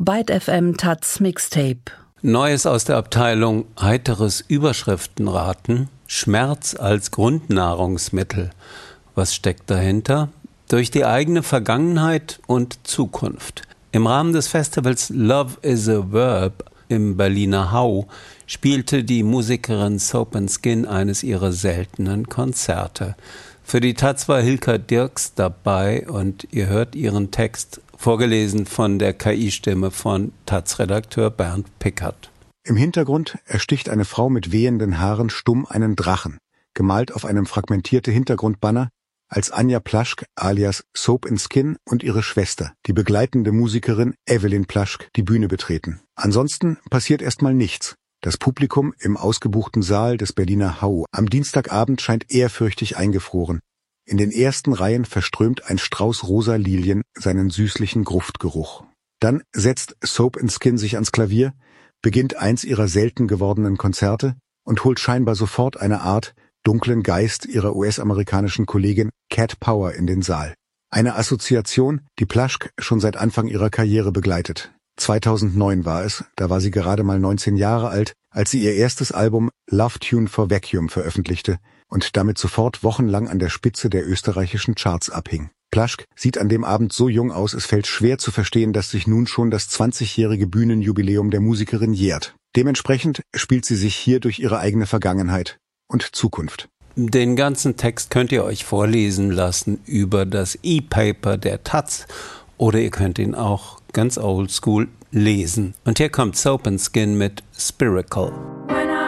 Byte FM Taz Mixtape. Neues aus der Abteilung heiteres Überschriftenraten. Schmerz als Grundnahrungsmittel. Was steckt dahinter? Durch die eigene Vergangenheit und Zukunft. Im Rahmen des Festivals Love is a Verb im Berliner Hau spielte die Musikerin Soap & Skin eines ihrer seltenen Konzerte. Für die Taz war Hilka Dirks dabei und ihr hört ihren Text, vorgelesen von der KI-Stimme von Taz-Redakteur Bernd Pickert. Im Hintergrund ersticht eine Frau mit wehenden Haaren stumm einen Drachen, gemalt auf einem fragmentierte Hintergrundbanner, als Anja Plaschk alias Soap & Skin und ihre Schwester, die begleitende Musikerin Evelyn Plaschk, die Bühne betreten. Ansonsten passiert erstmal nichts. Das Publikum im ausgebuchten Saal des Berliner Hau am Dienstagabend scheint ehrfürchtig eingefroren. In den ersten Reihen verströmt ein Strauß rosa Lilien seinen süßlichen Gruftgeruch. Dann setzt Soap & Skin sich ans Klavier, beginnt eins ihrer selten gewordenen Konzerte und holt scheinbar sofort eine Art dunklen Geist ihrer US-amerikanischen Kollegin Cat Power in den Saal. Eine Assoziation, die Plaschk schon seit Anfang ihrer Karriere begleitet. 2009 war es, da war sie gerade mal 19 Jahre alt, als sie ihr erstes Album Love Tune for Vacuum veröffentlichte und damit sofort wochenlang an der Spitze der österreichischen Charts abhing. Plaschk sieht an dem Abend so jung aus, es fällt schwer zu verstehen, dass sich nun schon das 20-jährige Bühnenjubiläum der Musikerin jährt. Dementsprechend spielt sie sich hier durch ihre eigene Vergangenheit und Zukunft. Den ganzen Text könnt ihr euch vorlesen lassen über das E-Paper der Taz oder ihr könnt ihn auch ganz oldschool lesen. Und hier kommt Soap & Skin mit Spiracle.